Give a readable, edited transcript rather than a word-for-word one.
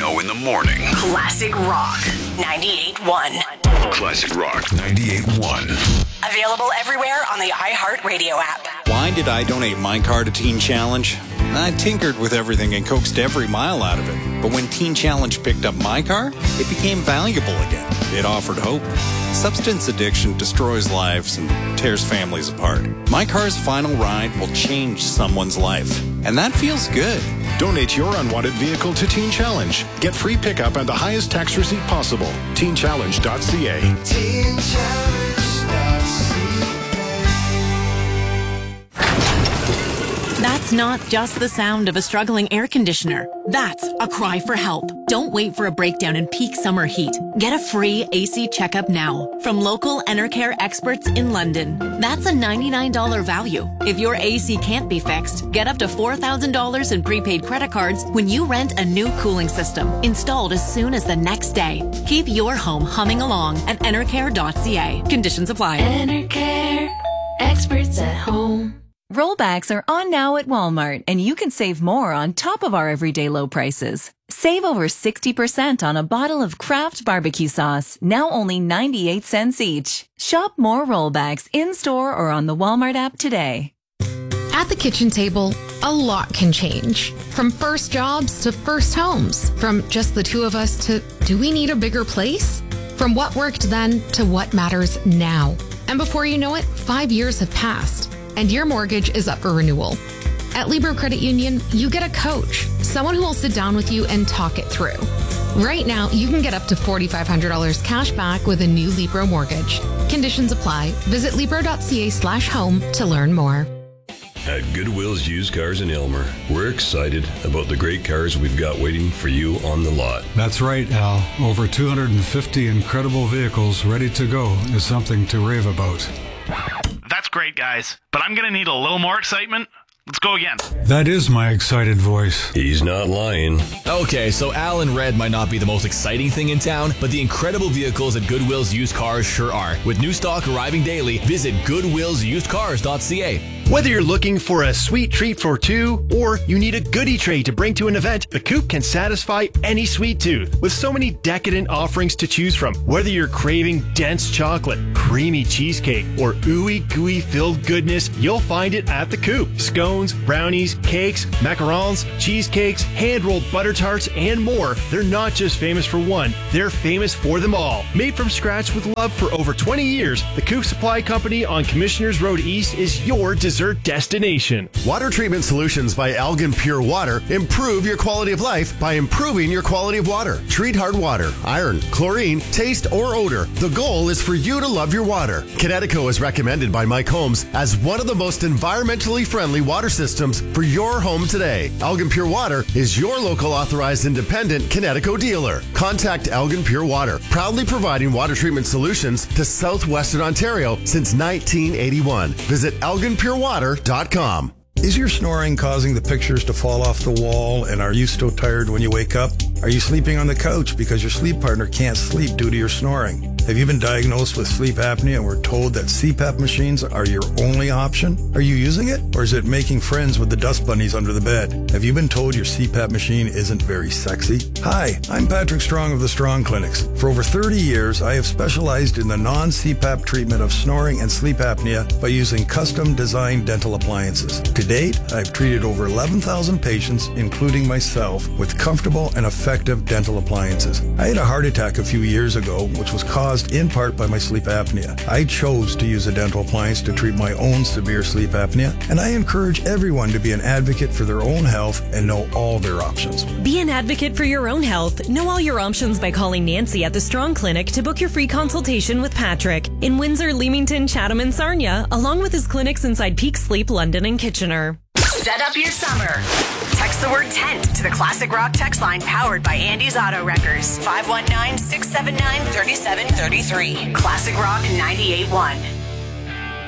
Show in the morning. Classic Rock 98.1. Classic Rock 98.1. Available everywhere on the iHeartRadio app. Why did I donate my car to Teen Challenge? I tinkered with everything and coaxed every mile out of it. But when Teen Challenge picked up my car, it became valuable again. It offered hope. Substance addiction destroys lives and tears families apart. My car's final ride will change someone's life. And that feels good. Donate your unwanted vehicle to Teen Challenge. Get free pickup and the highest tax receipt possible. TeenChallenge.ca. That's not just the sound of a struggling air conditioner. That's a cry for help. Don't wait for a breakdown in peak summer heat. Get a free AC checkup now from local Enercare experts in London. That's a $99 value. If your AC can't be fixed, get up to $4,000 in prepaid credit cards when you rent a new cooling system installed as soon as the next day. Keep your home humming along at enercare.ca. Conditions apply. Enercare, experts at home. Rollbacks are on now at Walmart, and you can save more on top of our everyday low prices. Save over 60% on a bottle of Kraft barbecue sauce, now only 98 cents each. Shop more rollbacks in-store or on the Walmart app today. At the kitchen table, a lot can change. From first jobs to first homes. From just the two of us to, do we need a bigger place? From what worked then to what matters now. And before you know it, 5 years have passed. And your mortgage is up for renewal. At Libro Credit Union, you get a coach, someone who will sit down with you and talk it through. Right now, you can get up to $4,500 cash back with a new Libro mortgage. Conditions apply. Visit Libro.ca/home to learn more. At Goodwill's Used Cars in Aylmer, we're excited about the great cars we've got waiting for you on the lot. That's right, Al. Over 250 incredible vehicles ready to go is something to rave about. That's great, guys, but I'm going to need a little more excitement. Let's go again. That is my excited voice. He's not lying. Okay, so Al and Red might not be the most exciting thing in town, but the incredible vehicles at Goodwill's Used Cars sure are. With new stock arriving daily, visit goodwillsusedcars.ca. Whether you're looking for a sweet treat for two or you need a goodie tray to bring to an event, the Coop can satisfy any sweet tooth. With so many decadent offerings to choose from, whether you're craving dense chocolate, creamy cheesecake, or ooey gooey filled goodness, you'll find it at the Coop. Scones, brownies, cakes, macarons, cheesecakes, hand-rolled butter tarts, and more. They're not just famous for one, they're famous for them all. Made from scratch with love for over 20 years, the Coop Supply Company on Commissioners Road East is your dessert destination. Water Treatment Solutions by Algan Pure Water improve your quality of life by improving your quality of water. Treat hard water, iron, chlorine, taste, or odor. The goal is for you to love your water. Connecticut is recommended by Mike Holmes as one of the most environmentally friendly water systems for your home today. Algan Pure Water is your local authorized independent Connecticut dealer. Contact Algan Pure Water, proudly providing water treatment solutions to southwestern Ontario since 1981. Visit alganpurewater.com. Is your snoring causing the pictures to fall off the wall, and are you so tired when you wake up? Are you sleeping on the couch because your sleep partner can't sleep due to your snoring? Have you been diagnosed with sleep apnea and were told that CPAP machines are your only option? Are you using it, or is it making friends with the dust bunnies under the bed? Have you been told your CPAP machine isn't very sexy? Hi, I'm Patrick Strong of the Strong Clinics. For over 30 years, I have specialized in the non-CPAP treatment of snoring and sleep apnea by using custom-designed dental appliances. To date, I've treated over 11,000 patients, including myself, with comfortable and effective dental appliances. I had a heart attack a few years ago, which was caused in part by my sleep apnea. I chose to use a dental appliance to treat my own severe sleep apnea, and I encourage everyone to be an advocate for their own health and know all their options. Be an advocate for your own health. Know all your options by calling Nancy at the Strong Clinic to book your free consultation with Patrick in Windsor, Leamington, Chatham, and Sarnia, along with his clinics inside Peak Sleep, London, and Kitchener. Set up your summer. Text the word tent to the Classic Rock text line powered by Andy's Auto Wreckers. 519-679-3733. Classic Rock 98.1.